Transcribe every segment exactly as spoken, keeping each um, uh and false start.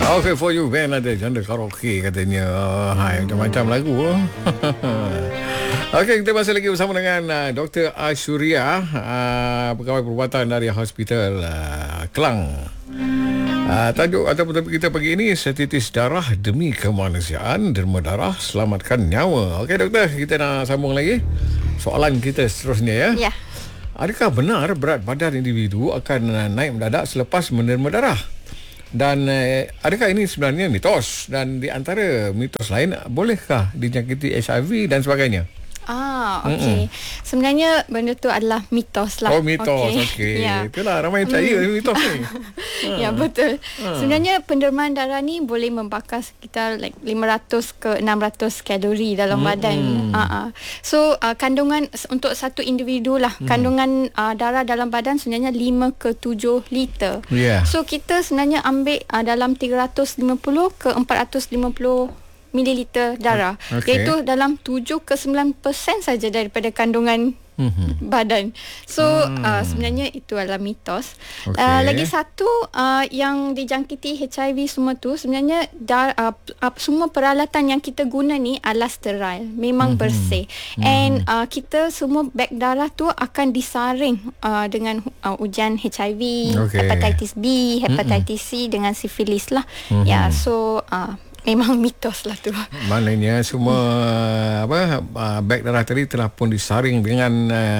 Okay for you band ada janda karaoke katanya. Hai, macam-macam lagu. Okey, kita masih lagi bersama dengan uh, Doktor Ashuria, uh, pegawai perubatan dari Hospital uh, Klang. Uh, tajuk ataupun topik kita pagi ini, setitis darah demi kemanusiaan, derma darah selamatkan nyawa. Okey doktor, kita nak sambung lagi soalan kita seterusnya ya. Ya. Adakah benar berat badan individu akan naik mendadak selepas menerima darah? Dan eh, adakah ini sebenarnya mitos? Dan di antara mitos lain, bolehkah dijangkiti H I V dan sebagainya? Ah, okey. Sebenarnya benda tu adalah mitos lah. Oh, mitos. Okey. Okay. Ya. Itulah ramai percaya mm. mitos ni. Ya, betul. Ha. Sebenarnya pendermaan darah ni boleh membakar sekitar like lima ratus ke enam ratus kalori dalam mm. badan. Uh-uh. So, uh, kandungan untuk satu individu lah, mm. kandungan uh, darah dalam badan sebenarnya lima ke tujuh liter. Yeah. So, kita sebenarnya ambil uh, dalam tiga ratus lima puluh ke empat ratus lima puluh mililiter darah, okay. iaitu dalam tujuh ke sembilan peratus saja daripada kandungan mm-hmm. badan. So hmm. uh, sebenarnya itu adalah mitos. Okay. Uh, lagi satu uh, yang dijangkiti H I V semua tu sebenarnya dar, uh, uh, semua peralatan yang kita guna ni adalah sterile, memang mm-hmm. bersih. Mm-hmm. And uh, kita semua beg darah tu akan disaring uh, dengan uh, ujian H I V, okay. hepatitis B, hepatitis mm-hmm. C dengan sifilis lah. Mm-hmm. Ya, yeah, so uh, memang mitos lah tu. Maknanya semua apa uh, beg darah tadi telah pun disaring dengan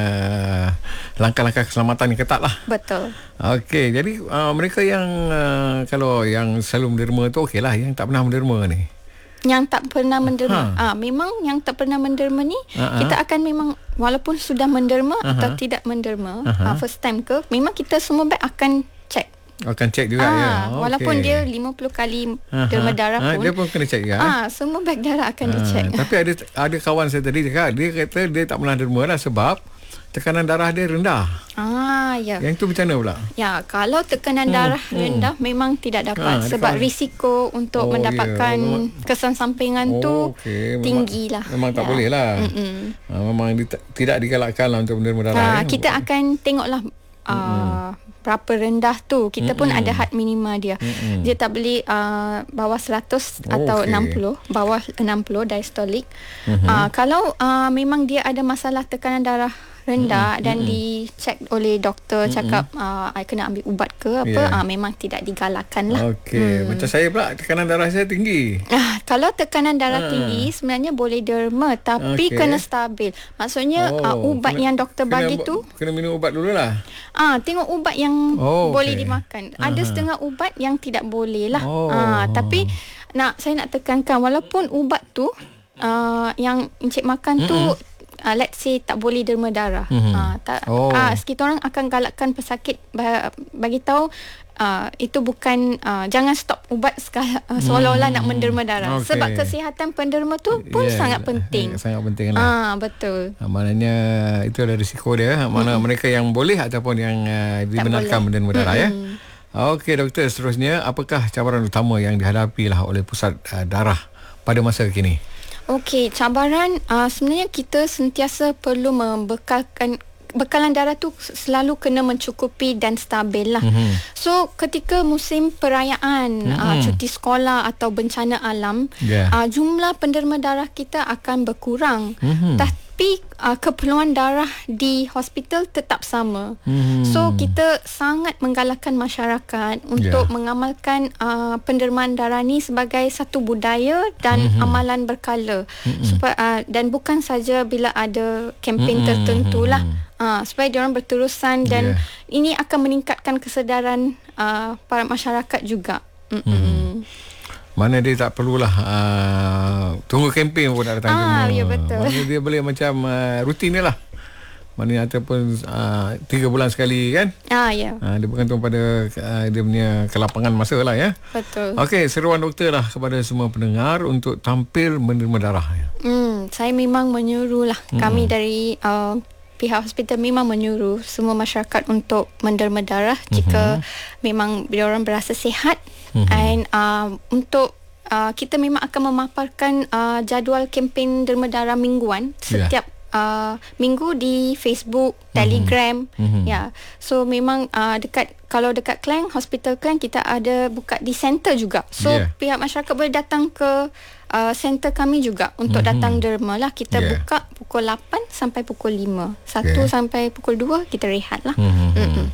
uh, langkah-langkah keselamatan yang ketat lah. Betul. Okey, jadi uh, mereka yang uh, kalau yang selalu menderma tu okey lah, yang tak pernah menderma ni. Yang tak pernah menderma. Ha. Ah, memang yang tak pernah menderma ni, uh-huh. kita akan memang walaupun sudah menderma uh-huh. atau tidak menderma, uh-huh. uh, first time ke, memang kita semua beg akan check. Akan cek juga ah, ya. Okay. Walaupun dia lima puluh kali derma darah pun, ha, dia pun kena cek juga. Ah, semua beg darah akan ha, dicek. Tapi ada ada kawan saya tadi cakap, dia kata dia tak pernah derma lah sebab tekanan darah dia rendah. Ah, ya. Yang tu macam mana pula? Ya, kalau tekanan hmm, darah hmm. rendah memang tidak dapat, ha, sebab risiko untuk oh, mendapatkan yeah. kesan sampingan oh, tu okay. tinggi lah. Memang tak ya. boleh lah. Ha, memang di, tidak digalakkan lah untuk menderma darah. Ha, ya. Kita akan tengoklah Uh, berapa rendah tu. Kita Mm-mm. pun ada had minima dia. Mm-mm. Dia tak boleh uh, bawah seratus oh, atau okay. enam puluh, bawah enam puluh diastolic. Mm-hmm. Uh, kalau uh, memang dia ada masalah tekanan darah rendah mm-hmm. dan mm-hmm. dicek oleh doktor, mm-hmm. cakap uh, I kena ambil ubat ke apa, yeah. uh, memang tidak digalakkan lah. Okey, hmm. macam saya pula tekanan darah saya tinggi. Uh, kalau tekanan darah uh. tinggi sebenarnya boleh derma, tapi okay. kena stabil. Maksudnya oh, uh, ubat kena, yang doktor kena, bagi tu kena minum ubat dululah. Ah, uh, tengok ubat yang oh, boleh okay. dimakan. Ada uh-huh. setengah ubat yang tidak boleh lah. Oh. Uh, tapi nak saya nak tekankan, walaupun ubat tu uh, yang encik makan mm-hmm. tu Uh, let's say tak boleh derma darah, mm-hmm. uh, tak, oh. uh, kita orang akan galakkan pesakit bagi tahu uh, itu bukan uh, jangan stop ubat sekali, uh, seolah-olah mm. nak menderma darah, okay. sebab kesihatan penderma tu pun yeah, sangat penting. Sangat penting lah. Ah, betul. Uh, maknanya itu ada risiko dia. Mana mm-hmm. mereka yang boleh ataupun yang uh, dibenarkan menderma darah mm-hmm. ya. Okey doktor, seterusnya apakah cabaran utama yang dihadapi lah oleh pusat uh, darah pada masa kini? Okey, cabaran uh, sebenarnya kita sentiasa perlu membekalkan bekalan darah tu selalu kena mencukupi dan stabil lah. Mm-hmm. So ketika musim perayaan, mm-hmm. uh, cuti sekolah atau bencana alam, yeah. uh, jumlah penderma darah kita akan berkurang. Mm-hmm. Tapi uh, keperluan darah di hospital tetap sama. Mm-hmm. So kita sangat menggalakkan masyarakat untuk yeah. mengamalkan uh, pendermaan darah ni sebagai satu budaya dan mm-hmm. amalan berkala. Mm-hmm. Supaya uh, dan bukan saja bila ada kempen mm-hmm. tertentu lah. Uh, supaya diorang berterusan dan yeah. ini akan meningkatkan kesedaran uh, para masyarakat juga. Mm-mm. Mana dia tak perlulah uh, tunggu kempen pun nak datang ah, semua. Ya betul. Mana dia boleh macam uh, rutin ni lah. Mana ataupun uh, tiga bulan sekali kan. Ah ya. Uh, dia bergantung pada uh, dia punya kelapangan masa lah ya. Betul. Okey, seruan doktor lah kepada semua pendengar untuk tampil menerima darah. Hmm, saya memang menyuruh lah. Hmm. Kami dari uh, pihak hospital memang menyuruh semua masyarakat untuk menderma darah mm-hmm. jika memang diorang berasa sihat. Mm-hmm. And uh, untuk uh, kita memang akan memaparkan uh, jadual kempen derma darah mingguan setiap yeah. uh, minggu di Facebook, Telegram. Mm-hmm. Ya. So memang uh, dekat kalau dekat Klang, Hospital Klang kita ada buka di center juga. So yeah. pihak masyarakat boleh datang ke uh, center kami juga untuk mm-hmm. datang derma lah. Kita yeah. buka pukul lapan sampai pukul lima. satu okay. sampai pukul dua kita rehat lah. Mm-hmm. Mm-hmm.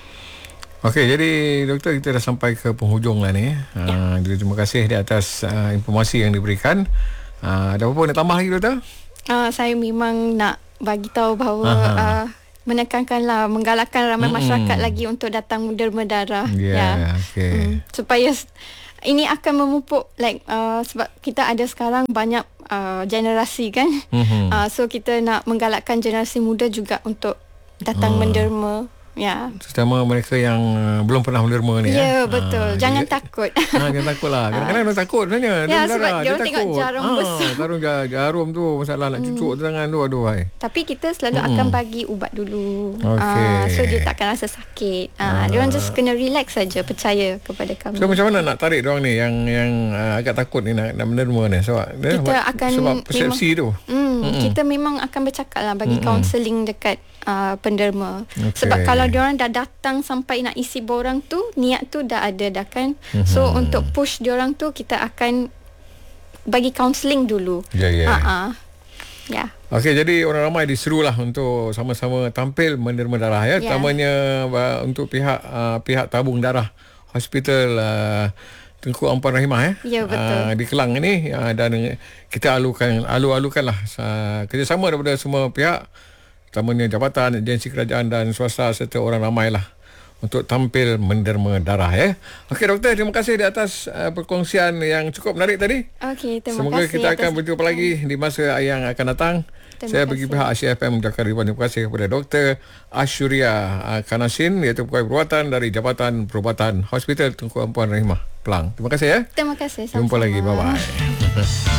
Okey, jadi doktor, kita dah sampai ke penghujung lah ni. Ya. Uh, terima kasih di atas uh, informasi yang diberikan. Uh, ada apa-apa nak tambah lagi, doktor? Uh, saya memang nak bagi tahu bahawa uh, menekankanlah, menggalakkan ramai mm-hmm. masyarakat lagi untuk datang derma darah. Yeah, ya, okay. mm, supaya ini akan memupuk like uh, sebab kita ada sekarang banyak uh, generasi kan. Mm-hmm. Uh, so kita nak menggalakkan generasi muda juga untuk datang uh. menderma. Ya. Terutama mereka yang uh, belum pernah menderma ni. Ya, ya betul. Ha, jangan jadi, takut. Ha, jangan takutlah. Kadang-kadang orang takut sebenarnya. Ya, sebab dia, dia tengok jarum ha, besar. Jarum, jarum tu masalah nak cucuk hmm. tangan tu, aduh hai. Tapi kita selalu hmm. akan bagi ubat dulu. Okay. Ha, so dia takkan rasa sakit. Ha, ha. Dia orang just kena relax saja, percaya kepada kami. So macam mana nak tarik dia orang ni yang yang uh, agak takut ni nak, nak menderma ni? Sebab dia, kita akan sebab persepsi memang, tu. Hmm, hmm. Kita memang akan bercakap lah bagi kaunseling dekat Uh, penderma. Okay. Sebab kalau diorang dah datang sampai nak isi borang tu, niat tu dah ada dah kan. Mm-hmm. So untuk push diorang tu, kita akan bagi kaunseling dulu. Ya, yeah, ya. Yeah. Uh-uh. Yeah. Okey, jadi orang ramai diserulah untuk sama-sama tampil menderma darah ya. Yeah. Terutamanya uh, untuk pihak uh, pihak tabung darah Hospital uh, Tunku Ampuan Rahimah ya. Ya, betul. Uh, di Kelang ini uh, dan kita alukan alu-alukanlah uh, kerjasama daripada semua pihak, utamanya jabatan, agensi kerajaan dan swasta serta orang ramailah untuk tampil menderma darah ya. Okey doktor, terima kasih di atas uh, perkongsian yang cukup menarik tadi. Okey, terima Semoga kasih. Semoga kita akan berjumpa lagi di masa yang akan datang. Terima Saya kasih. Bagi pihak Asia F M mengucapkan ribuan terima kasih kepada Doktor Ashuria uh, Kanasin, iaitu pegawai perubatan dari Jabatan Perubatan Hospital Tunku Ampuan Rahimah Kelang. Terima kasih ya. Terima kasih. Jumpa lagi. Bye bye.